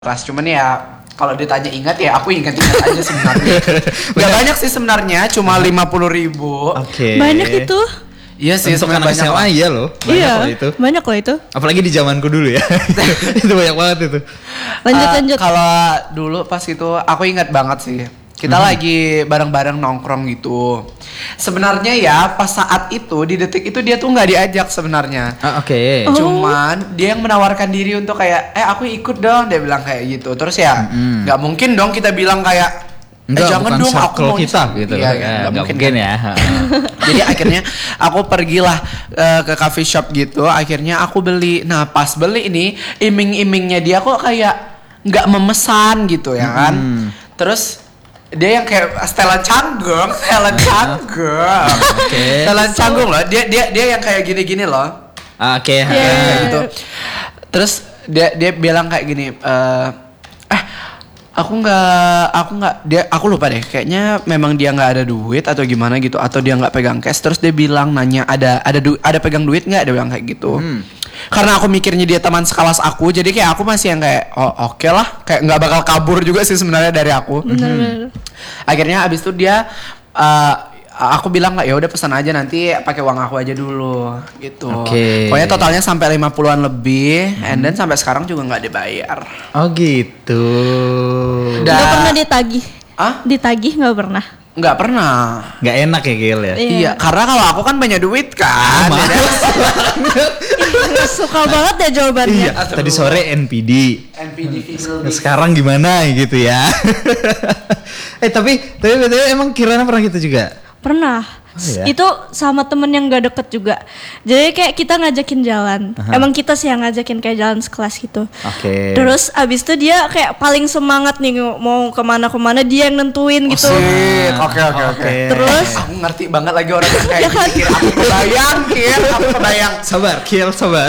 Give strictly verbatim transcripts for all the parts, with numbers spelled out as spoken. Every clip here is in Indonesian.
keras, cuman ya kalau ditanya ingat ya aku ingat-ingat aja sebenarnya. Gak banyak sih sebenarnya, cuma lima puluh ribu. Oke. Banyak itu. Iya sih, Untuk sebenarnya anak banyak S M A lah. iya loh. Banyak Iya, loh itu. banyak loh itu. Apalagi di zamanku dulu ya. Itu banyak banget itu. Lanjut Eh, lanjut. Kalau dulu pas itu aku ingat banget sih. Kita Mhm. lagi bareng-bareng nongkrong gitu. Sebenarnya ya pas saat itu di detik itu dia tuh nggak diajak sebenarnya. Ah, Oke. Oh. Cuman dia yang menawarkan diri untuk kayak eh aku ikut dong, dia bilang kayak gitu. Terus ya Mm-mm. nggak mungkin dong kita bilang kayak eh Enggak, jangan bukan dong aku circle mau kita ikut. gitu. Iya, Ya, nggak nggak mungkin, mungkin kan. ya. Jadi akhirnya aku pergilah eh, ke coffee shop gitu. Akhirnya aku beli. Nah pas beli ini iming-imingnya dia kok kayak nggak memesan gitu ya kan. Hmm. Terus dia yang kayak setelan canggung, setelan canggung, Oke. setelan canggung loh. Dia dia dia yang kayak gini-gini loh. Ah, Oke. Iya. Kayak gitu. Terus dia dia bilang kayak gini. eh eh aku nggak aku nggak dia aku lupa deh. Kayaknya memang dia nggak ada duit atau gimana gitu. Atau dia nggak pegang cash. Terus dia bilang nanya ada ada du, ada pegang duit nggak? Dia bilang kayak gitu. Hmm. Karena aku mikirnya dia teman sekelas aku, jadi kayak aku masih yang kayak oh oke lah, kayak nggak bakal kabur juga sih sebenarnya dari aku. Bener-bener. Akhirnya abis itu dia uh, aku bilang nggak ya udah pesan aja nanti pakai uang aku aja dulu gitu. Oke. Pokoknya totalnya sampai lima puluhan lebih, and then sampai sekarang juga nggak dibayar. Oh gitu. Da- Nggak pernah ditagih. Ah? Ditagih nggak pernah. Nggak pernah. Nggak enak ya Gil ya. Iya. Iya, karena kalau aku kan banyak duit kan. Ah, Jadi- Suka banget ya jawabannya. Iya. Tadi sore N P D. N P D Visual Nah, sekarang gimana gitu ya? eh tapi tapi betul emang Kirana pernah gitu juga? Pernah. Oh, iya? Itu sama temen yang gak deket juga. Jadi kayak kita ngajakin jalan. Aha. Emang kita sih yang ngajakin kayak jalan sekelas gitu. Oke. Terus abis itu dia kayak paling semangat nih mau kemana-kemana, dia yang nentuin gitu. Sip, oke oke oke. Oke. Terus Aku ngerti banget lagi orang yang kayak Ya kan? gitu. Kira aku kebayang, kira aku kebayang. Sabar, Kil, sabar.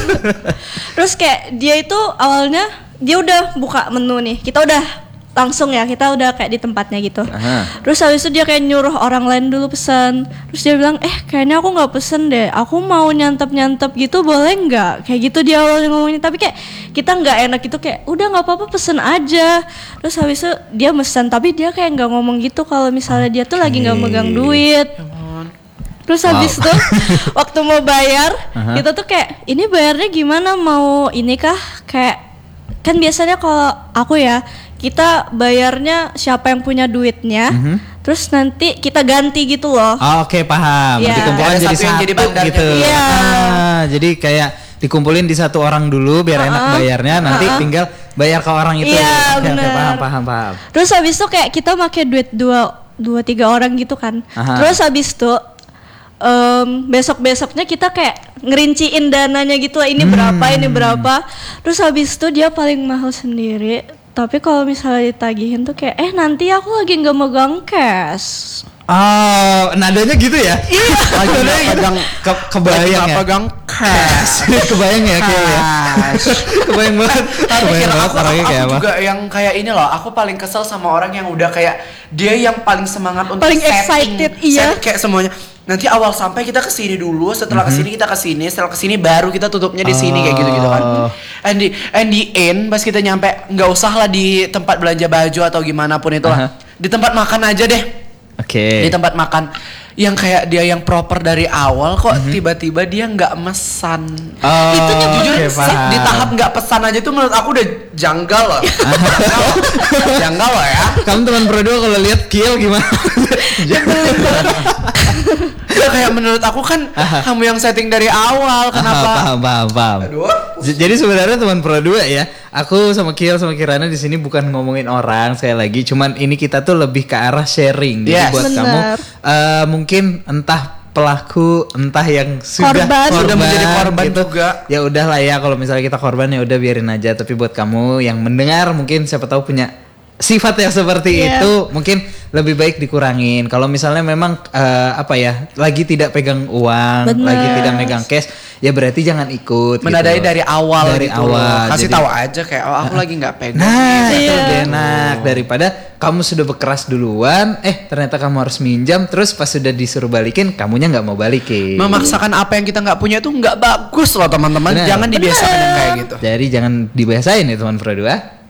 Terus kayak dia itu awalnya dia udah buka menu nih. Kita udah langsung ya, kita udah kayak di tempatnya gitu. Aha. Terus habis itu dia kayak nyuruh orang lain dulu pesan. Terus dia bilang, eh kayaknya aku nggak pesen deh. Aku mau nyantap-nyantap gitu, boleh nggak? Kayak gitu dia awalnya ngomongin. Tapi kayak kita nggak enak gitu, kayak udah nggak apa-apa pesen aja. Terus habis itu dia mesen, tapi dia kayak nggak ngomong gitu kalau misalnya dia tuh lagi nggak megang duit. Terus habis Wow. itu waktu mau bayar, Aha. kita tuh kayak ini bayarnya gimana, mau ini kah? Kayak kan biasanya kalau aku ya, kita bayarnya siapa yang punya duitnya, Mhm. terus nanti kita ganti gitu loh. Oh, Oke paham. Iya. Dikumpulkan Ada jadi satu yang satu jadi bandarnya. gitu. Iya. Ah, jadi kayak dikumpulin di satu orang dulu biar enak Uh-uh. bayarnya. Nanti Uh-uh. tinggal bayar ke orang itu. Iya, Oke, oke, benar. paham paham paham. Terus habis itu kayak kita pakai duit dua dua tiga orang gitu kan. Aha. Terus habis itu em, besok-besoknya kita kayak ngerinciin dananya gitu lah, ini Hmm. berapa ini berapa. Terus habis itu dia paling mahal sendiri. Tapi kalau misalnya ditagihin tuh kayak eh nanti aku lagi nggak megang cash. Oh, nadanya gitu ya? Iya. Lagi nggak pegang ke, kebayang lagi nggak ya. pegang cash. kebayang ya kayak ya. Cash. Kebayang banget. Tapi Kebayang kira banget aku, aku, orangnya kayak aku apa. juga yang kayak ini loh. Aku paling kesel sama orang yang udah kayak dia yang paling semangat untuk Paling setting, excited, iya. set kayak semuanya. Nanti awal sampai kita kesini dulu, setelah Mhm. kesini kita kesini, setelah kesini baru kita tutupnya di sini kayak gitu-gitu kan. Oh. And di and di end pas kita nyampe nggak usah lah di tempat belanja baju atau gimana pun itu lah. Aha. Di tempat makan aja deh. Oke. Di tempat makan yang kayak dia yang proper dari awal kok Mhm. tiba-tiba dia nggak mesan. Oh, Itu nyebut- Jujur oke, sih, paham. di tahap nggak pesan aja tuh menurut aku udah janggal loh. janggal, janggal loh ya. Kamu teman berdua kalau lihat Kiel gimana? Ya, kayak menurut aku kan kamu yang setting dari awal, Ah, kenapa? paham, paham, paham. Aduh. J- Jadi sebenarnya teman pro dua ya. Aku sama Kiel sama Kirana di sini bukan ngomongin orang sekali lagi, cuman ini kita tuh lebih ke arah sharing. Jadi Yes. buat Benar. kamu eh, mungkin entah pelaku entah yang sudah Korban. Sudah menjadi korban gitu. juga. Ya udahlah ya, kalau misalnya kita korban ya udah biarin aja. Tapi buat kamu yang mendengar mungkin siapa tahu punya sifat yang seperti Iya. itu, mungkin lebih baik dikurangin. Kalau misalnya memang eh, apa ya, lagi tidak pegang uang, Bener. lagi tidak megang cash, ya berarti jangan ikut. Menadai gitu. dari awal Dari gitu. awal. Kasih Jadi- tahu aja kayak oh aku lagi nggak pegang. Nah, gitu. itu Iya. lebih enak daripada kamu sudah berkeras duluan, eh ternyata kamu harus minjam, terus pas sudah disuruh balikin, kamunya nggak mau balikin. Memaksakan apa yang kita nggak punya itu nggak bagus loh teman-teman. Benar. Jangan dibiasakan yang kayak gitu. Jadi jangan dibiasain ya teman pro dua.